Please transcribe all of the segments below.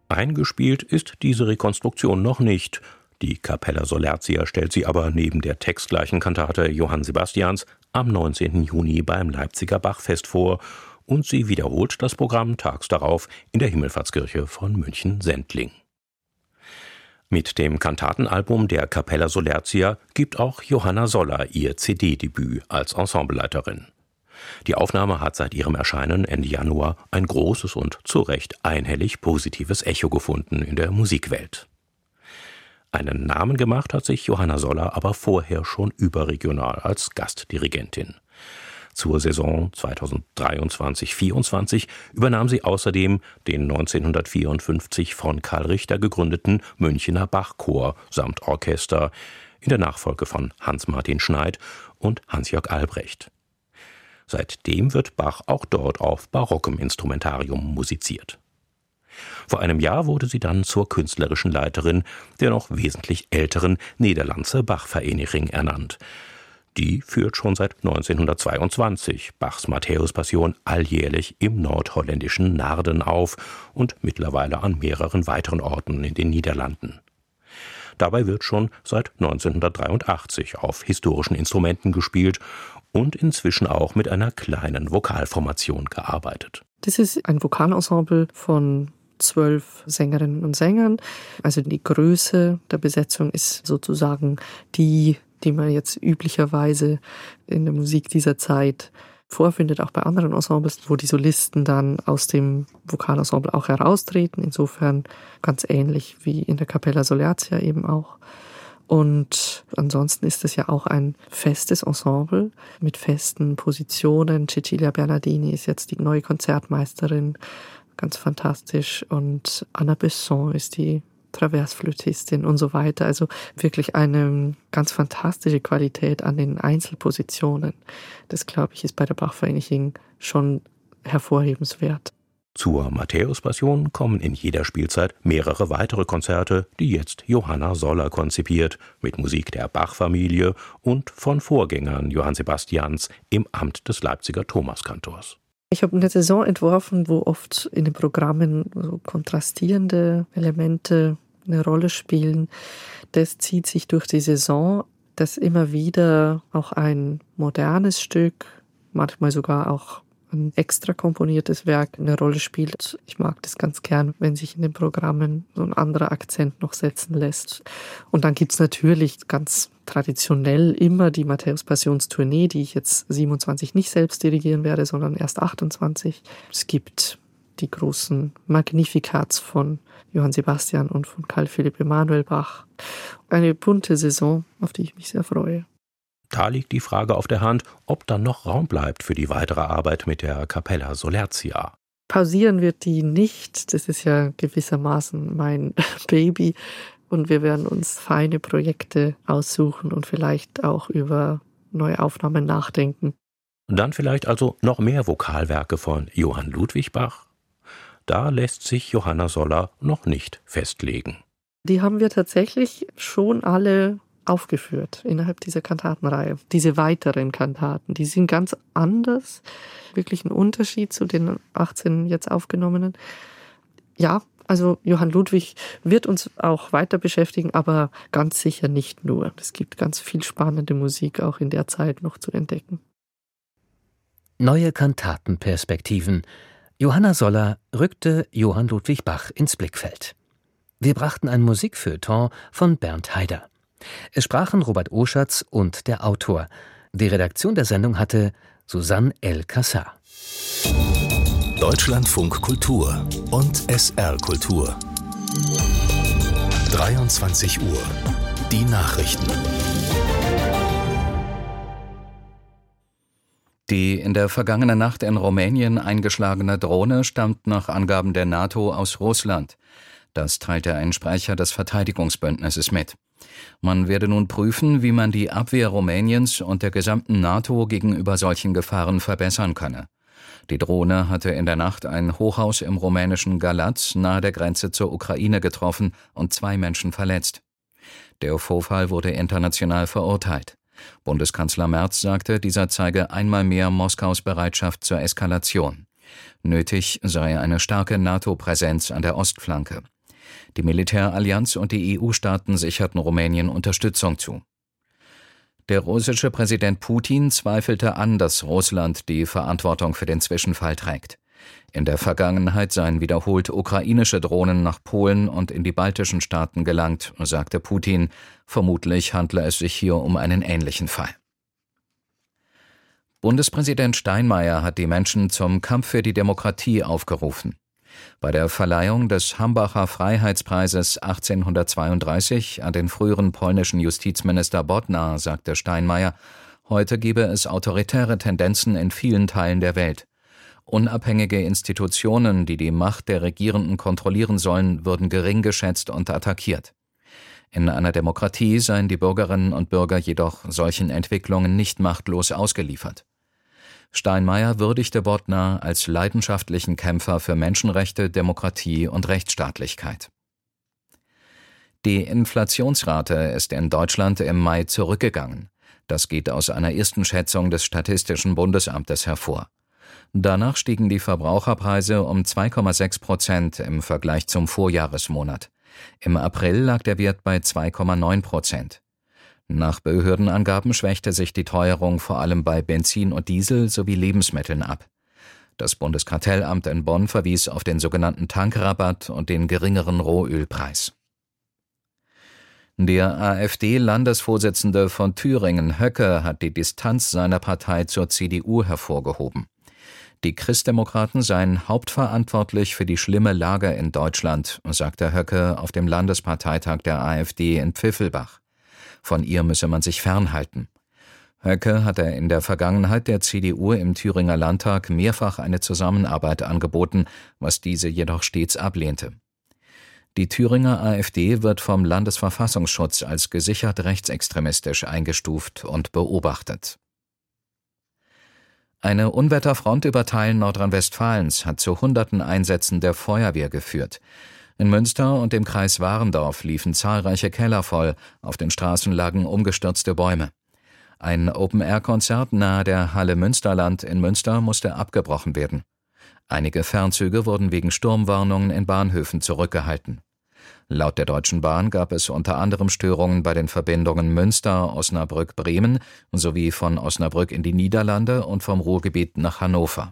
Eingespielt ist diese Rekonstruktion noch nicht. Die Capella Solertia stellt sie aber neben der textgleichen Kantate Johann Sebastians am 19. Juni beim Leipziger Bachfest vor und sie wiederholt das Programm tags darauf in der Himmelfahrtskirche von München-Sendling. Mit dem Kantatenalbum der Capella Solertia gibt auch Johanna Soller ihr CD-Debüt als Ensembleleiterin. Die Aufnahme hat seit ihrem Erscheinen Ende Januar ein großes und zu Recht einhellig positives Echo gefunden in der Musikwelt. Einen Namen gemacht hat sich Johanna Soller aber vorher schon überregional als Gastdirigentin. Zur Saison 2023/24 übernahm sie außerdem den 1954 von Karl Richter gegründeten Münchener Bachchor samt Orchester in der Nachfolge von Hans-Martin Schneid und Hans-Jörg Albrecht. Seitdem wird Bach auch dort auf barockem Instrumentarium musiziert. Vor einem Jahr wurde sie dann zur künstlerischen Leiterin der noch wesentlich älteren Nederlandse Bachvereniging ernannt. Die führt schon seit 1922 Bachs Matthäus-Passion alljährlich im nordholländischen Naarden auf und mittlerweile an mehreren weiteren Orten in den Niederlanden. Dabei wird schon seit 1983 auf historischen Instrumenten gespielt und inzwischen auch mit einer kleinen Vokalformation gearbeitet. Das ist ein Vokalensemble von 12 Sängerinnen und Sängern. Also die Größe der Besetzung ist sozusagen die man jetzt üblicherweise in der Musik dieser Zeit vorfindet, auch bei anderen Ensembles, wo die Solisten dann aus dem Vokalensemble auch heraustreten. Insofern ganz ähnlich wie in der Capella Solertia eben auch. Und ansonsten ist es ja auch ein festes Ensemble mit festen Positionen. Cecilia Bernardini ist jetzt die neue Konzertmeisterin, ganz fantastisch. Und Anna Besson ist die Traversflötistin und so weiter. Also wirklich eine ganz fantastische Qualität an den Einzelpositionen. Das, glaube ich, ist bei der Bachvereniging schon hervorhebenswert. Zur Matthäus-Passion kommen in jeder Spielzeit mehrere weitere Konzerte, die jetzt Johanna Soller konzipiert, mit Musik der Bach-Familie und von Vorgängern Johann Sebastians im Amt des Leipziger Thomaskantors. Ich habe eine Saison entworfen, wo oft in den Programmen so kontrastierende Elemente eine Rolle spielen. Das zieht sich durch die Saison, dass immer wieder auch ein modernes Stück, manchmal sogar auch ein extra komponiertes Werk eine Rolle spielt. Ich mag das ganz gern, wenn sich in den Programmen so ein anderer Akzent noch setzen lässt. Und dann gibt's natürlich ganz traditionell immer die Matthäus-Passionstournee, die ich jetzt 27 nicht selbst dirigieren werde, sondern erst 28. Es gibt die großen Magnificats von Johann Sebastian und von Carl Philipp Emanuel Bach. Eine bunte Saison, auf die ich mich sehr freue. Da liegt die Frage auf der Hand, ob dann noch Raum bleibt für die weitere Arbeit mit der Capella Solertia. Pausieren wird die nicht. Das ist ja gewissermaßen mein Baby. Und wir werden uns feine Projekte aussuchen und vielleicht auch über neue Aufnahmen nachdenken. Dann vielleicht also noch mehr Vokalwerke von Johann Ludwig Bach? Da lässt sich Johanna Soller noch nicht festlegen. Die haben wir tatsächlich schon alle aufgeführt innerhalb dieser Kantatenreihe. Diese weiteren Kantaten, die sind ganz anders. Wirklich ein Unterschied zu den 18 jetzt aufgenommenen. Ja, also Johann Ludwig wird uns auch weiter beschäftigen, aber ganz sicher nicht nur. Es gibt ganz viel spannende Musik auch in der Zeit noch zu entdecken. Neue Kantatenperspektiven. Johanna Soller rückte Johann Ludwig Bach ins Blickfeld. Wir brachten ein Musikfeuilleton von Bernd Haider. Es sprachen Robert Oschatz und der Autor. Die Redaktion der Sendung hatte Susanne L. Cassar. Deutschlandfunk Kultur und SR Kultur. 23 Uhr. Die Nachrichten. Die in der vergangenen Nacht in Rumänien eingeschlagene Drohne stammt nach Angaben der NATO aus Russland. Das teilte ein Sprecher des Verteidigungsbündnisses mit. Man werde nun prüfen, wie man die Abwehr Rumäniens und der gesamten NATO gegenüber solchen Gefahren verbessern könne. Die Drohne hatte in der Nacht ein Hochhaus im rumänischen Galați nahe der Grenze zur Ukraine getroffen und 2 Menschen verletzt. Der Vorfall wurde international verurteilt. Bundeskanzler Merz sagte, dieser zeige einmal mehr Moskaus Bereitschaft zur Eskalation. Nötig sei eine starke NATO-Präsenz an der Ostflanke. Die Militärallianz und die EU-Staaten sicherten Rumänien Unterstützung zu. Der russische Präsident Putin zweifelte an, dass Russland die Verantwortung für den Zwischenfall trägt. In der Vergangenheit seien wiederholt ukrainische Drohnen nach Polen und in die baltischen Staaten gelangt, sagte Putin. Vermutlich handle es sich hier um einen ähnlichen Fall. Bundespräsident Steinmeier hat die Menschen zum Kampf für die Demokratie aufgerufen. Bei der Verleihung des Hambacher Freiheitspreises 1832 an den früheren polnischen Justizminister Bodnar sagte Steinmeier, heute gebe es autoritäre Tendenzen in vielen Teilen der Welt. Unabhängige Institutionen, die die Macht der Regierenden kontrollieren sollen, würden gering geschätzt und attackiert. In einer Demokratie seien die Bürgerinnen und Bürger jedoch solchen Entwicklungen nicht machtlos ausgeliefert. Steinmeier würdigte Bodnar als leidenschaftlichen Kämpfer für Menschenrechte, Demokratie und Rechtsstaatlichkeit. Die Inflationsrate ist in Deutschland im Mai zurückgegangen. Das geht aus einer ersten Schätzung des Statistischen Bundesamtes hervor. Danach stiegen die Verbraucherpreise um 2,6% im Vergleich zum Vorjahresmonat. Im April lag der Wert bei 2,9%. Nach Behördenangaben schwächte sich die Teuerung vor allem bei Benzin und Diesel sowie Lebensmitteln ab. Das Bundeskartellamt in Bonn verwies auf den sogenannten Tankrabatt und den geringeren Rohölpreis. Der AfD-Landesvorsitzende von Thüringen, Höcke, hat die Distanz seiner Partei zur CDU hervorgehoben. Die Christdemokraten seien hauptverantwortlich für die schlimme Lage in Deutschland, sagte Höcke auf dem Landesparteitag der AfD in Pfiffelbach. Von ihr müsse man sich fernhalten. Höcke hatte in der Vergangenheit der CDU im Thüringer Landtag mehrfach eine Zusammenarbeit angeboten, was diese jedoch stets ablehnte. Die Thüringer AfD wird vom Landesverfassungsschutz als gesichert rechtsextremistisch eingestuft und beobachtet. Eine Unwetterfront über Teilen Nordrhein-Westfalens hat zu hunderten Einsätzen der Feuerwehr geführt. In Münster und dem Kreis Warendorf liefen zahlreiche Keller voll, auf den Straßen lagen umgestürzte Bäume. Ein Open-Air-Konzert nahe der Halle Münsterland in Münster musste abgebrochen werden. Einige Fernzüge wurden wegen Sturmwarnungen in Bahnhöfen zurückgehalten. Laut der Deutschen Bahn gab es unter anderem Störungen bei den Verbindungen Münster, Osnabrück, Bremen sowie von Osnabrück in die Niederlande und vom Ruhrgebiet nach Hannover.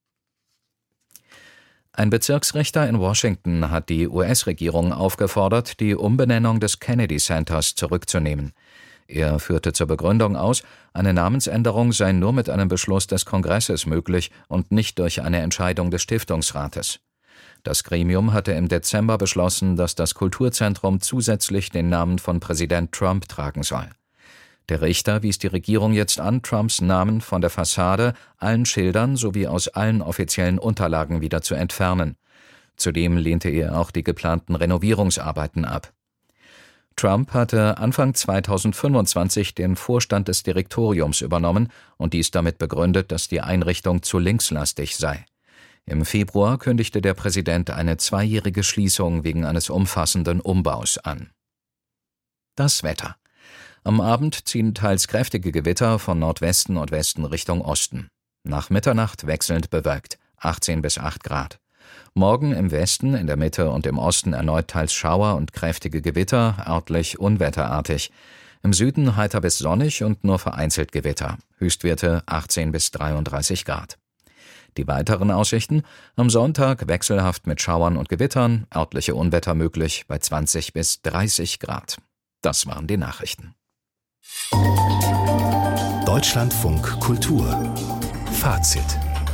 Ein Bezirksrichter in Washington hat die US-Regierung aufgefordert, die Umbenennung des Kennedy Centers zurückzunehmen. Er führte zur Begründung aus, eine Namensänderung sei nur mit einem Beschluss des Kongresses möglich und nicht durch eine Entscheidung des Stiftungsrates. Das Gremium hatte im Dezember beschlossen, dass das Kulturzentrum zusätzlich den Namen von Präsident Trump tragen soll. Der Richter wies die Regierung jetzt an, Trumps Namen von der Fassade, allen Schildern sowie aus allen offiziellen Unterlagen wieder zu entfernen. Zudem lehnte er auch die geplanten Renovierungsarbeiten ab. Trump hatte Anfang 2025 den Vorstand des Direktoriums übernommen und dies damit begründet, dass die Einrichtung zu linkslastig sei. Im Februar kündigte der Präsident eine 2-jährige Schließung wegen eines umfassenden Umbaus an. Das Wetter. Am Abend ziehen teils kräftige Gewitter von Nordwesten und Westen Richtung Osten. Nach Mitternacht wechselnd bewölkt, 18 bis 8 Grad. Morgen im Westen, in der Mitte und im Osten erneut teils Schauer und kräftige Gewitter, örtlich unwetterartig. Im Süden heiter bis sonnig und nur vereinzelt Gewitter. Höchstwerte 18 bis 33 Grad. Die weiteren Aussichten: am Sonntag wechselhaft mit Schauern und Gewittern, örtliche Unwetter möglich bei 20 bis 30 Grad. Das waren die Nachrichten. Deutschlandfunk Kultur Fazit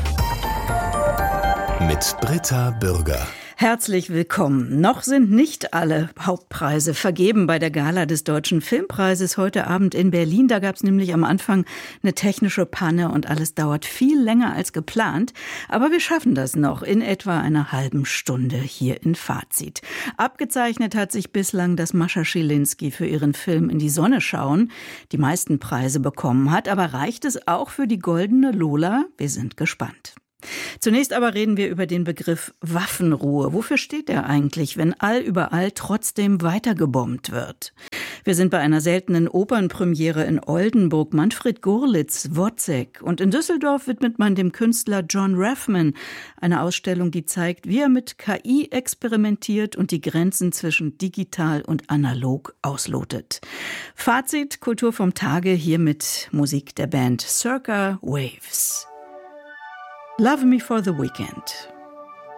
mit Britta Bürger. Herzlich willkommen. Noch sind nicht alle Hauptpreise vergeben bei der Gala des Deutschen Filmpreises heute Abend in Berlin. Da gab es nämlich am Anfang eine technische Panne und alles dauert viel länger als geplant. Aber wir schaffen das noch in etwa einer halben Stunde hier in Fazit. Abgezeichnet hat sich bislang, dass Mascha Schilinski für ihren Film In die Sonne schauen die meisten Preise bekommen hat. Aber reicht es auch für die Goldene Lola? Wir sind gespannt. Zunächst aber reden wir über den Begriff Waffenruhe. Wofür steht er eigentlich, wenn überall trotzdem weiter gebombt wird? Wir sind bei einer seltenen Opernpremiere in Oldenburg. Manfred Gurlitz, Wozzeck. Und in Düsseldorf widmet man dem Künstler John Raffman eine Ausstellung, die zeigt, wie er mit KI experimentiert und die Grenzen zwischen digital und analog auslotet. Fazit: Kultur vom Tage, hier mit Musik der Band Circa Waves. Love Me for the Weekend.